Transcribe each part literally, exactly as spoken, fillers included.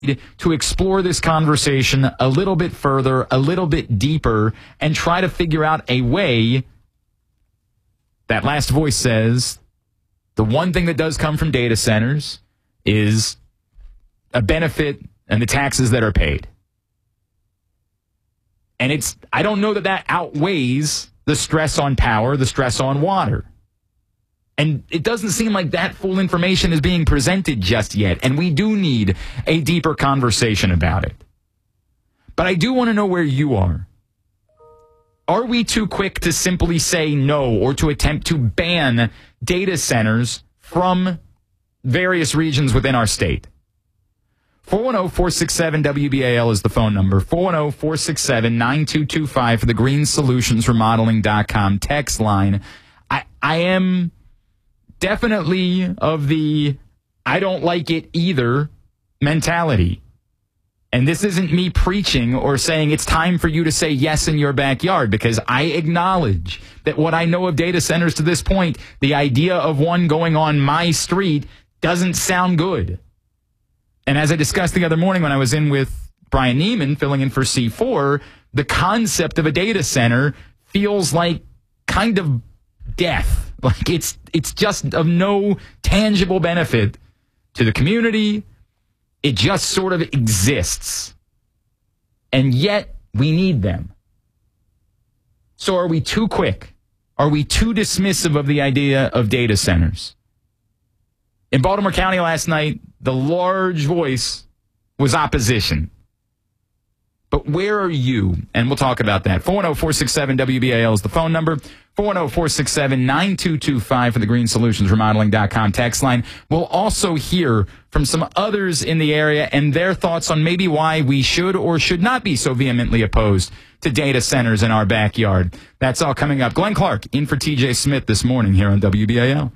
to explore this conversation a little bit further, a little bit deeper, and try to figure out a way. That last voice says the one thing that does come from data centers is a benefit and the taxes that are paid. And it's, I don't know that that outweighs the stress on power, the stress on water. And it doesn't seem like that full information is being presented just yet. And we do need a deeper conversation about it. But I do want to know where you are. Are we too quick to simply say no or to attempt to ban data centers from various regions within our state? four one zero, four six seven, W B A L is the phone number. four one zero, four six seven, nine two two five for the green solutions remodeling dot com text line. I, I am definitely of the I don't like it either mentality. And this isn't me preaching or saying it's time for you to say yes in your backyard, because I acknowledge that what I know of data centers to this point, the idea of one going on my street doesn't sound good. And as I discussed the other morning when I was in with Brian Neiman filling in for C four, the concept of a data center feels like kind of death. Like it's it's just of no tangible benefit to the community. It just sort of exists. And yet we need them. So are we too quick? Are we too dismissive of the idea of data centers? In Baltimore County last night, the large voice was opposition. But where are you? And we'll talk about that. four one zero, four six seven, W B A L is the phone number. four one zero, four six seven, nine two two five for the green solutions remodeling dot com text line. We'll also hear from some others in the area and their thoughts on maybe why we should or should not be so vehemently opposed to data centers in our backyard. That's all coming up. Glenn Clark in for T J Smith this morning here on W B A L.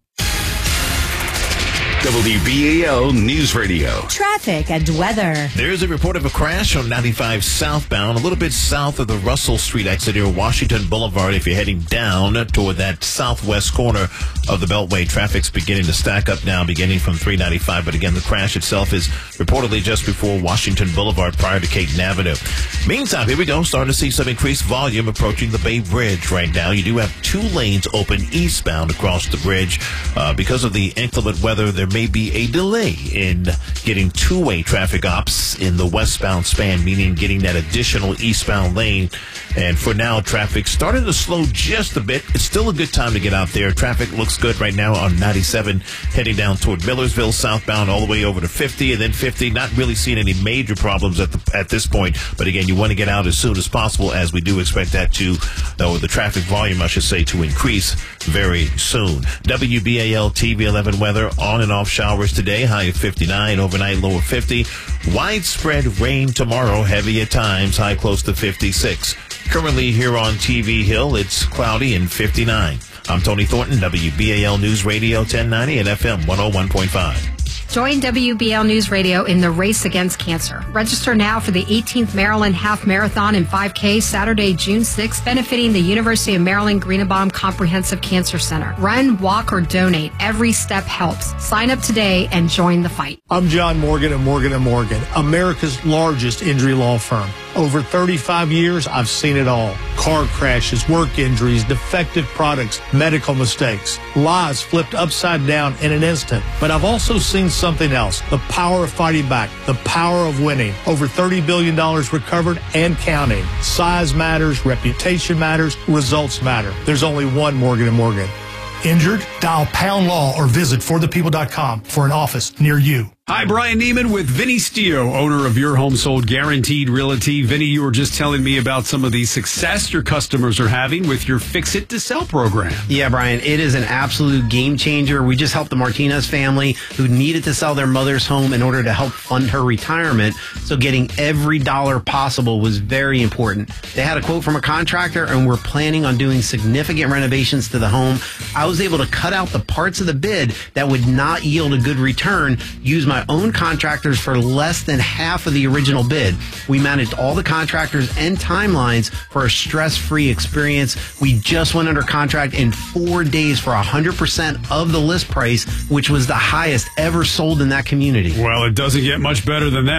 W B A L News Radio. Traffic and weather. There's a report of a crash on ninety-five southbound, a little bit south of the Russell Street exit near Washington Boulevard. If you're heading down toward that southwest corner of the Beltway, traffic's beginning to stack up now, beginning from three ninety-five. But again, the crash itself is reportedly just before Washington Boulevard prior to Caton Avenue. Meantime, here we go. Starting to see some increased volume approaching the Bay Bridge right now. You do have two lanes open eastbound across the bridge. Uh, because of the inclement weather, there may be a delay in getting two-way traffic ops in the westbound span, meaning getting that additional eastbound lane. And for now, traffic starting to slow just a bit. It's still a good time to get out there. Traffic looks good right now on ninety-seven, heading down toward Millersville southbound all the way over to fifty, and then fifty. Not really seeing any major problems at the at this point. But again, you want to get out as soon as possible, as we do expect that to, though the traffic volume, I should say, to increase very soon. W B A L T V eleven weather, on and off showers today, high of fifty-nine, overnight low of fifty. Widespread rain tomorrow, heavy at times, high close to fifty-six. Currently here on T V Hill, it's cloudy and fifty-nine. I'm Tony Thornton, W B A L News Radio ten ninety and F M one oh one point five. Join W B L News Radio in the race against cancer. Register now for the eighteenth Maryland Half Marathon and five K Saturday, June sixth, benefiting the University of Maryland Greenebaum Comprehensive Cancer Center. Run, walk, or donate. Every step helps. Sign up today and join the fight. I'm John Morgan at Morgan and Morgan, America's largest injury law firm. Over thirty-five years, I've seen it all. Car crashes, work injuries, defective products, medical mistakes, lives flipped upside down in an instant. But I've also seen something else, the power of fighting back, the power of winning. Over thirty billion dollars recovered and counting. Size matters, reputation matters, results matter. There's only one Morgan and Morgan. Injured? Dial Pound Law or visit for the people dot com for an office near you. Hi, Brian Neiman with Vinny Stio, owner of Your Home Sold Guaranteed Realty. Vinny, you were just telling me about some of the success your customers are having with your Fix It to Sell program. Yeah, Brian, it is an absolute game changer. We just helped the Martinez family who needed to sell their mother's home in order to help fund her retirement. So getting every dollar possible was very important. They had a quote from a contractor and were planning on doing significant renovations to the home. I was able to cut out the parts of the bid that would not yield a good return, use my my own contractors for less than half of the original bid. We managed all the contractors and timelines for a stress-free experience. We just went under contract in four days for one hundred percent of the list price, which was the highest ever sold in that community. Well, it doesn't get much better than that.